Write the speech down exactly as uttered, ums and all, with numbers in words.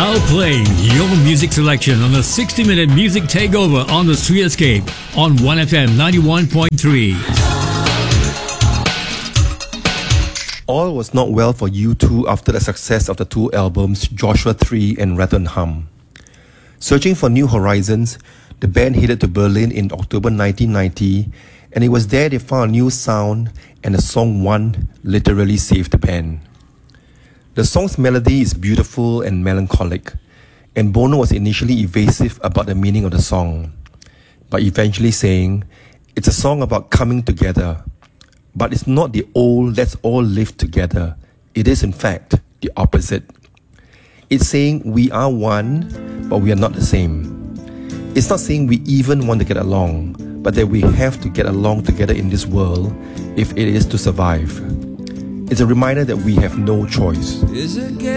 Now playing your music selection on the sixty minute music takeover on the Streetscape on one F M ninety-one point three. All was not well for U two after the success of the two albums Joshua three and Rattle Hum. Searching for new horizons, the band headed to Berlin in October nineteen ninety, and it was there they found a new sound, and the song One literally saved the band. The song's melody is beautiful and melancholic, and Bono was initially evasive about the meaning of the song, but eventually saying, it's a song about coming together. But it's not the old let's all live together. It is in fact the opposite. It's saying we are one, but we are not the same. It's not saying we even want to get along, but that we have to get along together in this world if it is to survive. It's a reminder that we have no choice.